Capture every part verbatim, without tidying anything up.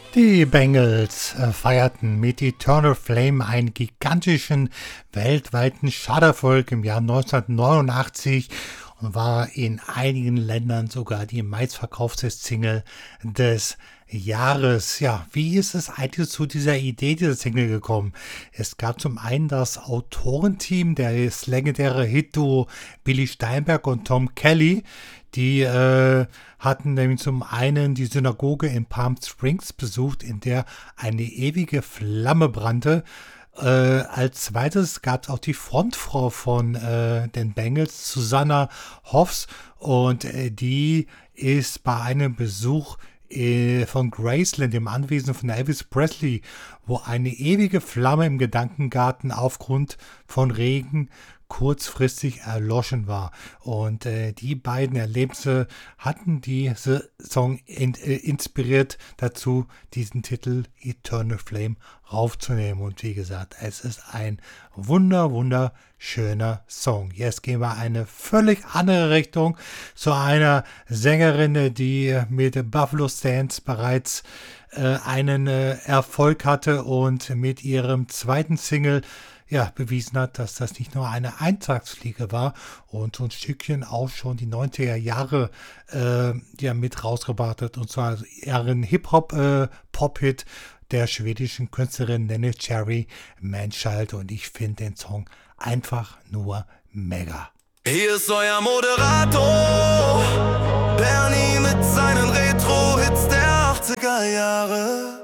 Die Bengals äh, feierten mit Eternal Flame einen gigantischen weltweiten Charterfolg im Jahr neunzehnhundertneunundachtzig und war in einigen Ländern sogar die meistverkaufte Single des Jahres. Ja, wie ist es eigentlich zu dieser Idee dieser Single gekommen? Es gab zum einen das Autorenteam, das legendäre Hit-Duo Billy Steinberg und Tom Kelly. Die äh, hatten nämlich zum einen die Synagoge in Palm Springs besucht, in der eine ewige Flamme brannte. Äh, als zweites gab es auch die Frontfrau von äh, den Bengals, Susanna Hoffs, und äh, die ist bei einem Besuch äh, von Graceland, dem Anwesen von Elvis Presley, wo eine ewige Flamme im Gedankengarten aufgrund von Regen kurzfristig erloschen war. Und äh, die beiden Erlebnisse hatten diese Song in, äh, inspiriert dazu, diesen Titel Eternal Flame raufzunehmen. Und wie gesagt, es ist ein wunder, wunderschöner Song. Jetzt gehen wir eine völlig andere Richtung zu einer Sängerin, die mit Buffalo Stance bereits äh, einen äh, Erfolg hatte und mit ihrem zweiten Single ja, bewiesen hat, dass das nicht nur eine Eintagsfliege war und so ein Stückchen auch schon die neunziger Jahre äh, ja, mit rausgebracht hat. Und zwar ihren Hip-Hop-Pop-Hit der schwedischen Künstlerin Nanny Cherry Manchild. Und ich finde den Song einfach nur mega. Hier ist euer Moderator, Bernie mit seinen Retro-Hits der achtziger Jahre.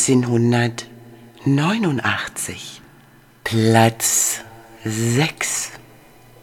neunzehnhundertneunundachtzig. Platz sechs.